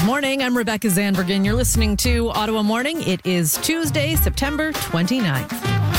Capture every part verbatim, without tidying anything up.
Morning, I'm Rebecca Zandbergen. You're listening to Ottawa Morning. It is Tuesday, September twenty-ninth.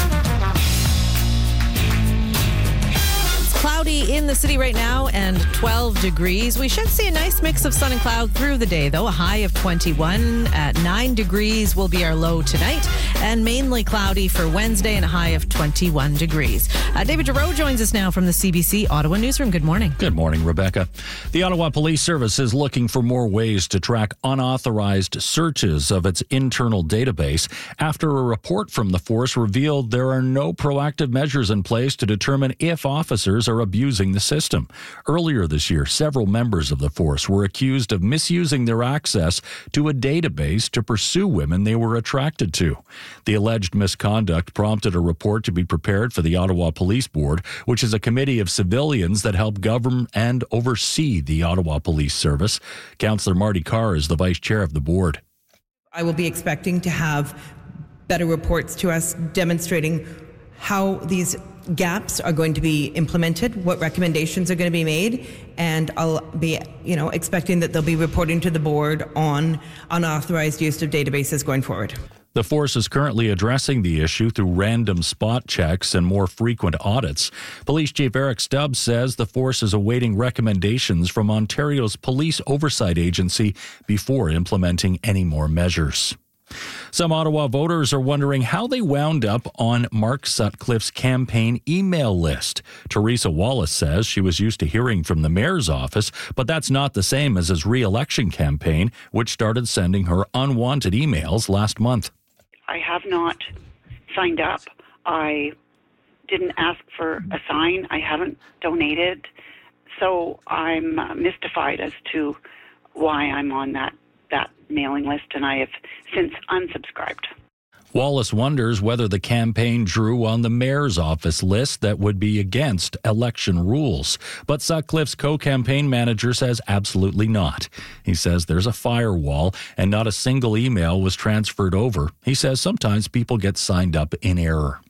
Cloudy in the city right now and twelve degrees. We should see a nice mix of sun and cloud through the day, though. A high of twenty-one at nine degrees will be our low tonight, and mainly cloudy for Wednesday and a high of twenty-one degrees. Uh, David Giroux joins us now from the C B C Ottawa Newsroom. Good morning. Good morning, Rebecca. The Ottawa Police Service is looking for more ways to track unauthorized searches of its internal database after a report from the force revealed there are no proactive measures in place to determine if officers are abusing the system. Earlier this year, several members of the force were accused of misusing their access to a database to pursue women they were attracted to. The alleged misconduct prompted a report to be prepared for the Ottawa Police Board, which is a committee of civilians that help govern and oversee the Ottawa Police Service. Councillor Marty Carr is the vice chair of the board. I will be expecting to have better reports to us demonstrating how these gaps are going to be implemented, what recommendations are going to be made, and I'll be, you know, expecting that they'll be reporting to the board on unauthorized use of databases going forward. The force is currently addressing the issue through random spot checks and more frequent audits. Police Chief Eric Stubbs says the force is awaiting recommendations from Ontario's Police Oversight Agency before implementing any more measures. Some Ottawa voters are wondering how they wound up on Mark Sutcliffe's campaign email list. Teresa Wallace says she was used to hearing from the mayor's office, but that's not the same as his re-election campaign, which started sending her unwanted emails last month. I have not signed up. I didn't ask for a sign. I haven't donated. So I'm mystified as to why I'm on that that mailing list, and I have since unsubscribed. Wallace wonders whether the campaign drew on the mayor's office list that would be against election rules. But Sutcliffe's co-campaign manager says absolutely not. He says there's a firewall and not a single email was transferred over. He says sometimes people get signed up in error.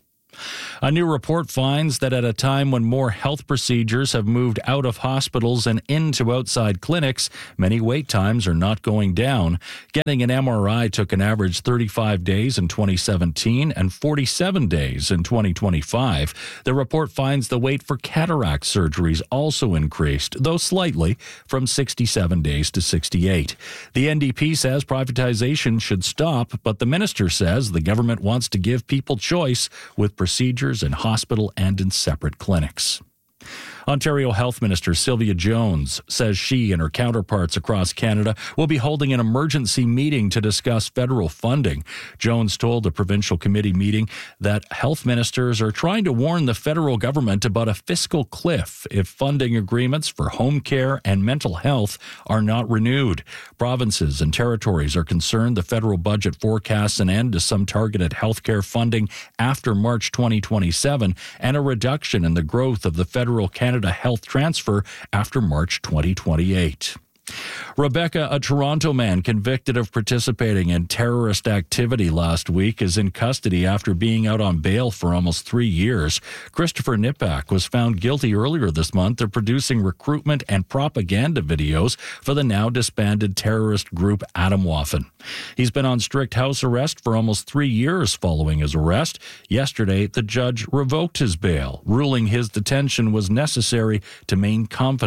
A new report finds that at a time when more health procedures have moved out of hospitals and into outside clinics, many wait times are not going down. Getting an M R I took an average thirty-five days in twenty seventeen and forty-seven days in twenty twenty-five. The report finds the wait for cataract surgeries also increased, though slightly, from sixty-seven days to sixty-eight. The N D P says privatization should stop, but the minister says the government wants to give people choice with procedures in hospital and in separate clinics. Ontario Health Minister Sylvia Jones says she and her counterparts across Canada will be holding an emergency meeting to discuss federal funding. Jones told a provincial committee meeting that health ministers are trying to warn the federal government about a fiscal cliff if funding agreements for home care and mental health are not renewed. Provinces and territories are concerned the federal budget forecasts an end to some targeted healthcare funding after March twenty twenty-seven and a reduction in the growth of the federal Canada Health Transfer after March twenty twenty-eight. Rebecca, a Toronto man convicted of participating in terrorist activity last week, is in custody after being out on bail for almost three years. Christopher Nipak was found guilty earlier this month of producing recruitment and propaganda videos for the now disbanded terrorist group Atomwaffen. He's been on strict house arrest for almost three years following his arrest. Yesterday, the judge revoked his bail, ruling his detention was necessary to maintain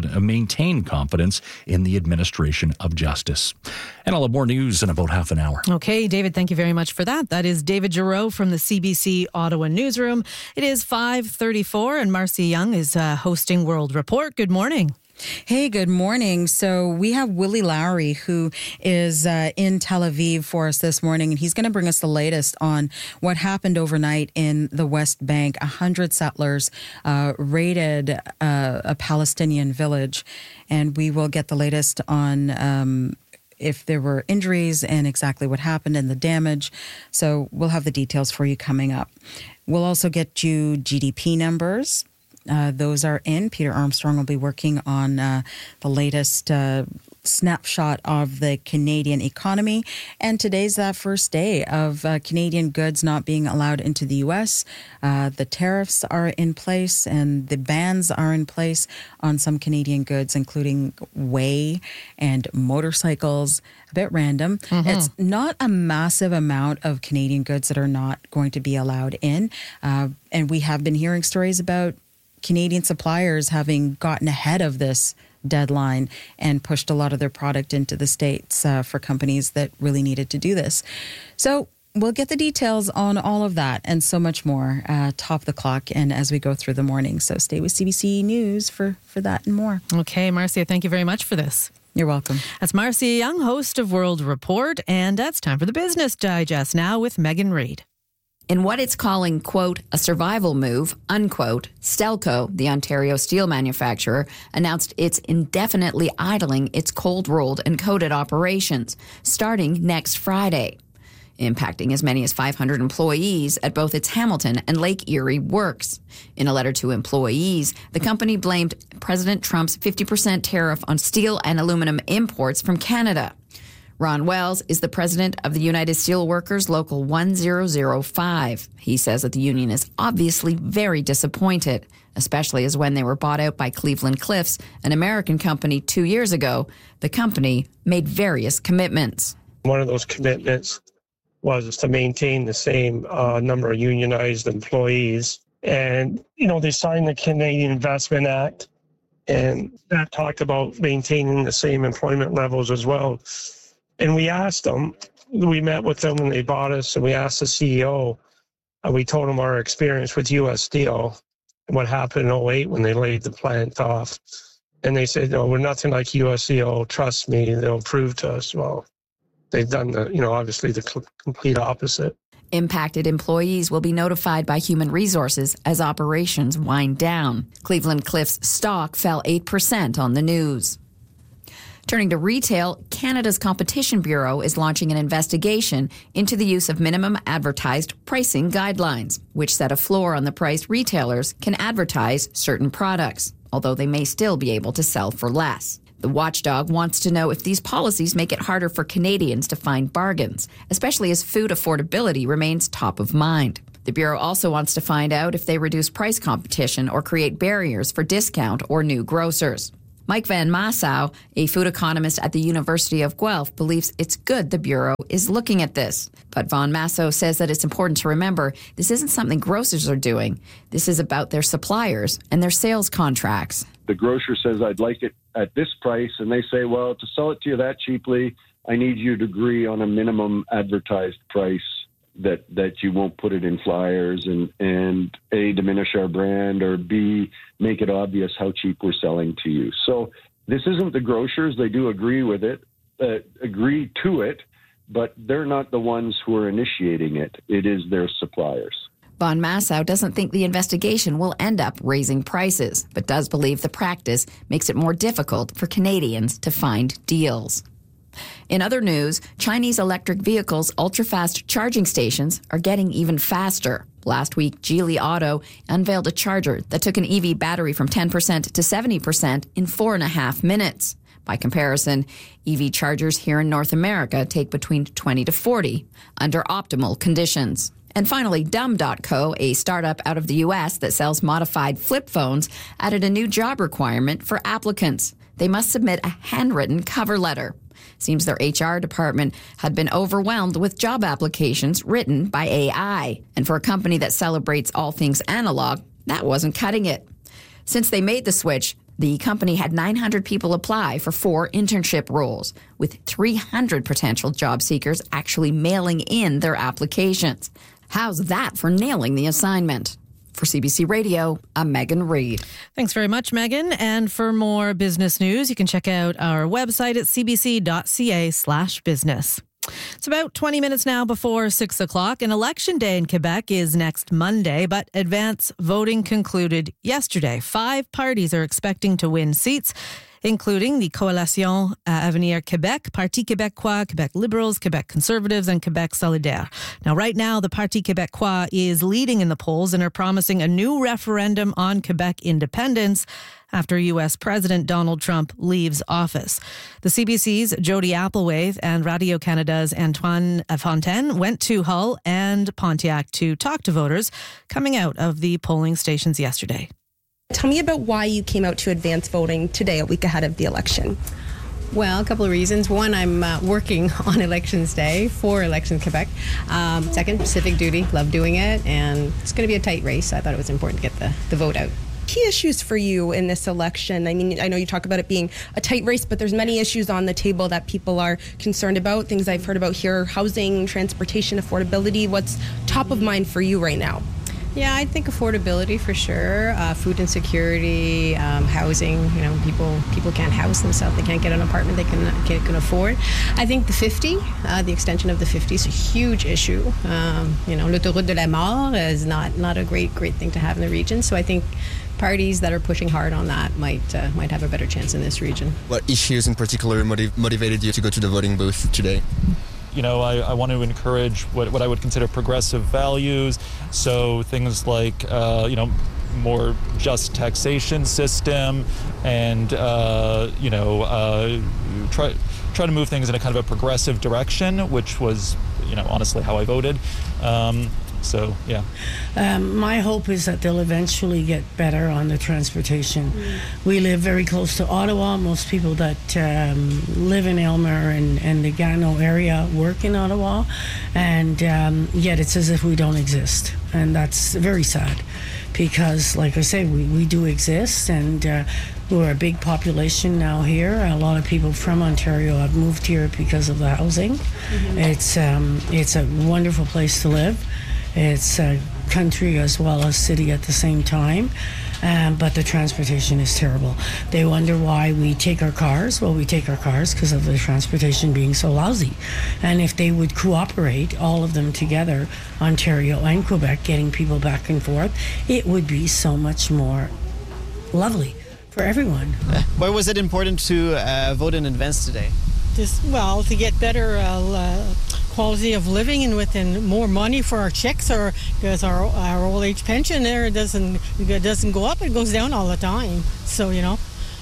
confidence in the administration of justice. And I'll have more news in about half an hour. Okay, David, thank you very much for that. That is David Giroux from the C B C Ottawa Newsroom. It is five thirty-four and Marcy Young is uh, hosting World Report. Good morning. Hey, good morning. So we have Willie Lowry, who is uh, in Tel Aviv for us this morning, and he's going to bring us the latest on what happened overnight in the West Bank. A hundred settlers uh, raided uh, a Palestinian village, and we will get the latest on um, if there were injuries and exactly what happened and the damage. So we'll have the details for you coming up. We'll also get you G D P numbers uh, those are in. Peter Armstrong will be working on uh, the latest uh, snapshot of the Canadian economy. And today's that first day of uh, Canadian goods not being allowed into the U S. Uh, the tariffs are in place and the bans are in place on some Canadian goods, including whey and motorcycles. A bit random. Mm-hmm. It's not a massive amount of Canadian goods that are not going to be allowed in. Uh, and we have been hearing stories about Canadian suppliers having gotten ahead of this deadline and pushed a lot of their product into the States uh, for companies that really needed to do this. So we'll get the details on all of that and so much more uh, top of the clock and as we go through the morning. So stay with C B C News for, for that and more. Okay, Marcia, thank you very much for this. You're welcome. That's Marcia Young, host of World Report, and that's time for the Business Digest now with Megan Reid. In what it's calling, quote, a survival move, unquote, Stelco, the Ontario steel manufacturer, announced it's indefinitely idling its cold-rolled and coated operations, starting next Friday, impacting as many as five hundred employees at both its Hamilton and Lake Erie works. In a letter to employees, the company blamed President Trump's fifty percent tariff on steel and aluminum imports from Canada. Ron Wells is the president of the United Steelworkers Local one thousand five. He says that the union is obviously very disappointed, especially as when they were bought out by Cleveland Cliffs, an American company, two years ago, the company made various commitments. One of those commitments was to maintain the same uh, number of unionized employees. And, you know, they signed the Canadian Investment Act, and that talked about maintaining the same employment levels as well. And we asked them, we met with them when they bought us, and we asked the C E O, and we told him our experience with U S Steel and what happened in oh eight when they laid the plant off. And they said, no, we're nothing like U S Steel. Trust me, they'll prove to us. Well, they've done the, you know, obviously the cl- complete opposite. Impacted employees will be notified by Human Resources as operations wind down. Cleveland Cliffs stock fell eight percent on the news. Turning to retail, Canada's Competition Bureau is launching an investigation into the use of minimum advertised pricing guidelines, which set a floor on the price retailers can advertise certain products, although they may still be able to sell for less. The watchdog wants to know if these policies make it harder for Canadians to find bargains, especially as food affordability remains top of mind. The Bureau also wants to find out if they reduce price competition or create barriers for discount or new grocers. Mike Van Massow, a food economist at the University of Guelph, believes it's good the Bureau is looking at this. But Van Massow says that it's important to remember this isn't something grocers are doing. This is about their suppliers and their sales contracts. The grocer says, I'd like it at this price, and they say, well, to sell it to you that cheaply, I need you to agree on a minimum advertised price that that you won't put it in flyers and, and A, diminish our brand, or B, make it obvious how cheap we're selling to you. So this isn't the grocers. They do agree with it, uh, agree to it, but they're not the ones who are initiating it. It is their suppliers. Van Massow doesn't think the investigation will end up raising prices, but does believe the practice makes it more difficult for Canadians to find deals. In other news, Chinese electric vehicles' ultra-fast charging stations are getting even faster. Last week, Geely Auto unveiled a charger that took an E V battery from ten percent to seventy percent in four and a half minutes. By comparison, E V chargers here in North America take between twenty to forty under optimal conditions. And finally, Dumb dot co, a startup out of the U S that sells modified flip phones, added a new job requirement for applicants. They must submit a handwritten cover letter. Seems their H R department had been overwhelmed with job applications written by A I. And for a company that celebrates all things analog, that wasn't cutting it. Since they made the switch, the company had nine hundred people apply for four internship roles, with three hundred potential job seekers actually mailing in their applications. How's that for nailing the assignment? For C B C Radio, I'm Megan Reid. Thanks very much, Megan. And for more business news, you can check out our website at cbc.ca slash business. It's about twenty minutes now before six o'clock, and Election Day in Quebec is next Monday, but advance voting concluded yesterday. Five parties are expecting to win seats. including the Coalition Avenir Québec, Parti Québécois, Quebec Liberals, Quebec Conservatives, and Quebec Solidaire. Now, right now, the Parti Québécois is leading in the polls and are promising a new referendum on Quebec independence after U S President Donald Trump leaves office. The C B C's Jody Applewhite and Radio Canada's Antoine Fontaine went to Hull and Pontiac to talk to voters coming out of the polling stations yesterday. Tell me about why you came out to advance voting today, a week ahead of the election. Well, a couple of reasons. One, I'm uh, working on Elections Day for Elections Quebec. Um, second, civic duty. Love doing it. And it's going to be a tight race. I thought it was important to get the, the vote out. Key issues for you in this election? I mean, I know you talk about it being a tight race, but there's many issues on the table that people are concerned about. Things I've heard about here, housing, transportation, affordability. What's top of mind for you right now? Yeah, I think affordability for sure, uh, food insecurity, um, housing. You know, people people can't house themselves. They can't get an apartment they can can, can afford. I think the fifty, uh, the extension of the fifty is a huge issue. Um, you know, l'autoroute de la mort is not not a great great thing to have in the region. So I think parties that are pushing hard on that might uh, might have a better chance in this region. What issues in particular motiv- motivated you to go to the voting booth today? You know, I, I want to encourage what, what I would consider progressive values. So things like, uh, you know, more just taxation system and, uh, you know, uh, try, try to move things in a kind of a progressive direction, which was, you know, honestly how I voted. Um, So, yeah. Um, my hope is that they'll eventually get better on the transportation. Mm. We live very close to Ottawa. Most people that um, live in Aylmer and, and the Gatineau area work in Ottawa. And um, yet it's as if we don't exist. And that's very sad because, like I say, we, we do exist. And uh, we're a big population now here. A lot of people from Ontario have moved here because of the housing. Mm-hmm. It's um, it's a wonderful place to live. It's a country as well as city at the same time, um, but the transportation is terrible. They wonder why we take our cars. Well, we take our cars because of the transportation being so lousy. And if they would cooperate, all of them together, Ontario and Quebec, getting people back and forth, it would be so much more lovely for everyone. Why was it important to uh, vote in advance today? Just, well, to get better uh, quality of living and within more money for our checks, or because our our old age pension there doesn't it doesn't go up, it goes down all the time. So you know,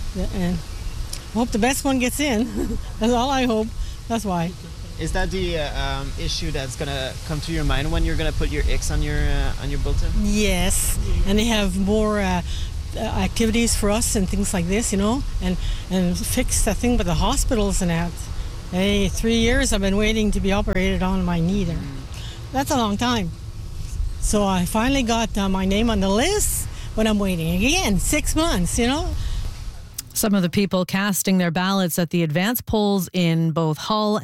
and hope the best one gets in. That's all I hope. That's why. Is that the uh, um, issue that's gonna come to your mind when you're gonna put your X on your uh, on your bulletin? Yes, and they have more. Uh, activities for us and things like this, you know, and and fix the thing with the hospitals and that. Hey, three years I've been waiting to be operated on my knee there. That's a long time. So I finally got uh, my name on the list, but I'm waiting again six months, you know. Some of the people casting their ballots at the advance polls in both Hull